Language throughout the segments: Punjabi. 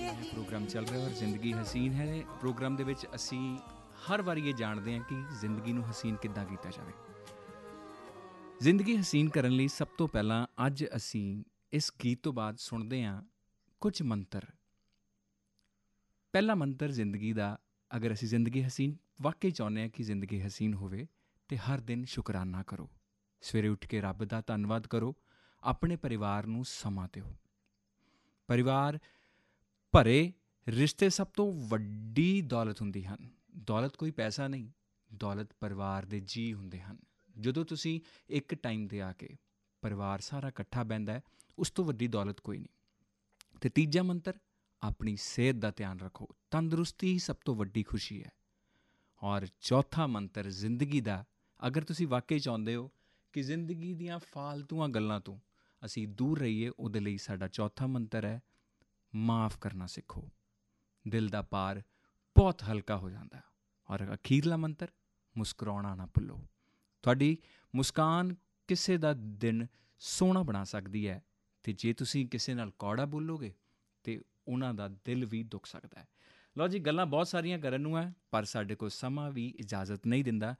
प्रोग्राम चल रहा है और ज़िंदगी हसीन है। प्रोग्राम ਦੇ ਵਿੱਚ ਅਸੀਂ ਹਰ ਵਾਰੀ ਇਹ ਜਾਣਦੇ ਹਾਂ ਕਿ ਜ਼ਿੰਦਗੀ ਨੂੰ ਹਸੀਨ ਕਿੱਦਾਂ ਕੀਤਾ ਜਾਵੇ। ਜ਼ਿੰਦਗੀ ਹਸੀਨ ਕਰਨ ਲਈ ਸਭ ਤੋਂ ਪਹਿਲਾਂ ਅੱਜ ਅਸੀਂ ਇਸ ਗੀਤ ਤੋਂ ਬਾਅਦ ਸੁਣਦੇ ਹਾਂ ਕੁਝ ਮੰਤਰ। ਪਹਿਲਾ ਮੰਤਰ ਜ਼ਿੰਦਗੀ ਦਾ, ਅਗਰ ਅਸੀਂ ਜ਼ਿੰਦਗੀ ਹਸੀਨ ਵਾਕਈ ਚਾਹੁੰਦੇ ਹਾਂ ਕਿ ਜ਼ਿੰਦਗੀ ਹਸੀਨ ਹੋਵੇ ਤਾਂ ਹਰ ਦਿਨ ਸ਼ੁਕਰਾਨਾ ਕਰੋ। ਸਵੇਰੇ ਉੱਠ ਕੇ ਰੱਬ ਦਾ ਧੰਨਵਾਦ ਕਰੋ। ਆਪਣੇ ਪਰਿਵਾਰ ਨੂੰ ਸਮਾਂ ਦਿਓ। ਪਰਿਵਾਰ ਭਰੇ ਰਿਸ਼ਤੇ ਸਭ ਤੋਂ ਵੱਡੀ ਦੌਲਤ ਹੁੰਦੀ ਹਨ। ਦੌਲਤ ਕੋਈ ਪੈਸਾ ਨਹੀਂ, ਦੌਲਤ ਪਰਿਵਾਰ ਦੇ ਜੀਅ ਹੁੰਦੇ ਹਨ। ਜਦੋਂ ਤੁਸੀਂ ਇੱਕ ਟਾਈਮ 'ਤੇ ਆ ਕੇ ਪਰਿਵਾਰ ਸਾਰਾ ਇਕੱਠਾ ਬਹਿੰਦਾ ਹੈ, ਉਸ ਤੋਂ ਵੱਡੀ ਦੌਲਤ ਕੋਈ ਨਹੀਂ। ਅਤੇ ਤੀਜਾ ਮੰਤਰ, ਆਪਣੀ ਸਿਹਤ ਦਾ ਧਿਆਨ ਰੱਖੋ। ਤੰਦਰੁਸਤੀ ਹੀ ਸਭ ਤੋਂ ਵੱਡੀ ਖੁਸ਼ੀ ਹੈ। ਔਰ ਚੌਥਾ ਮੰਤਰ ਜ਼ਿੰਦਗੀ ਦਾ, ਅਗਰ ਤੁਸੀਂ ਵਾਕਈ ਚਾਹੁੰਦੇ ਹੋ ਕਿ ਜ਼ਿੰਦਗੀ ਦੀਆਂ ਫਾਲਤੂਆਂ ਗੱਲਾਂ ਤੋਂ ਅਸੀਂ ਦੂਰ ਰਹੀਏ, ਉਹਦੇ ਲਈ ਸਾਡਾ ਚੌਥਾ ਮੰਤਰ ਹੈ, ਮਾਫ਼ ਕਰਨਾ ਸਿੱਖੋ। ਦਿਲ ਦਾ ਭਾਰ ਬਹੁਤ ਹਲਕਾ ਹੋ ਜਾਂਦਾ। ਔਰ ਅਖੀਰਲਾ ਮੰਤਰ, ਮੁਸਕਰਾਉਣਾ ਨਾ ਭੁੱਲੋ। ਤੁਹਾਡੀ ਮੁਸਕਾਨ ਕਿਸੇ ਦਾ ਦਿਨ ਸੋਹਣਾ ਬਣਾ ਸਕਦੀ ਹੈ, ਅਤੇ ਜੇ ਤੁਸੀਂ ਕਿਸੇ ਨਾਲ ਕੌੜਾ ਬੋਲੋਗੇ ਤਾਂ ਉਹਨਾਂ ਦਾ ਦਿਲ ਵੀ ਦੁੱਖ ਸਕਦਾ ਹੈ। ਲਓ ਜੀ, ਗੱਲਾਂ ਬਹੁਤ ਸਾਰੀਆਂ ਕਰਨ ਨੂੰ ਹੈ, ਪਰ ਸਾਡੇ ਕੋਲ ਸਮਾਂ ਵੀ ਇਜਾਜ਼ਤ ਨਹੀਂ ਦਿੰਦਾ।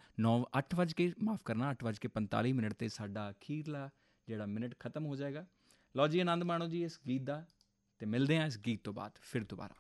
8:45 'ਤੇ ਸਾਡਾ ਅਖੀਰਲਾ ਜਿਹੜਾ ਮਿੰਟ ਖਤਮ ਹੋ ਜਾਏਗਾ। ਲਓ ਜੀ, ਆਨੰਦ ਮਾਣੋ ਜੀ ਇਸ ਗੀਤ ਦਾ, ਅਤੇ ਮਿਲਦੇ ਹਾਂ ਇਸ ਗੀਤ ਤੋਂ ਬਾਅਦ ਫਿਰ ਦੁਬਾਰਾ।